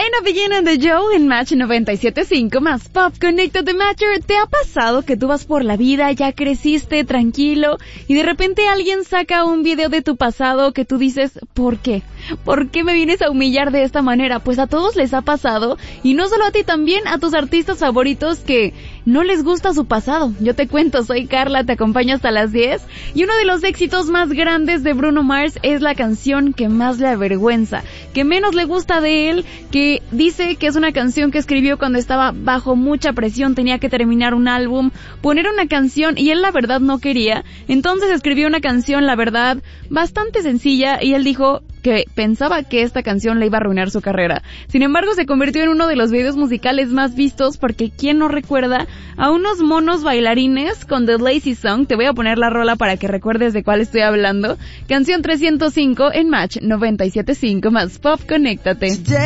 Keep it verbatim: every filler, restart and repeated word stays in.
Up Again and the Joe en Match noventa y siete punto cinco más Pop. Conéctate, Matcher. ¿Te ha pasado que tú vas por la vida, ya creciste, tranquilo, y de repente alguien saca un video de tu pasado que tú dices, ¿por qué? ¿Por qué me vienes a humillar de esta manera? Pues a todos les ha pasado, y no solo a ti, también a tus artistas favoritos que no les gusta su pasado. Yo te cuento, soy Carla, te acompaño hasta las diez, y uno de los éxitos más grandes de Bruno Mars es la canción que más le avergüenza, que menos le gusta de él, que dice que es una canción que escribió cuando estaba bajo mucha presión, tenía que terminar un álbum, poner una canción, y él la verdad no quería. Entonces escribió una canción, la verdad, bastante sencilla, y él dijo que pensaba que esta canción le iba a arruinar su carrera. Sin embargo, se convirtió en uno de los videos musicales más vistos, porque ¿quién no recuerda a unos monos bailarines con The Lazy Song? Te voy a poner la rola para que recuerdes de cuál estoy hablando. Canción trescientos cinco en Match noventa y siete punto cinco más Pop. Conéctate.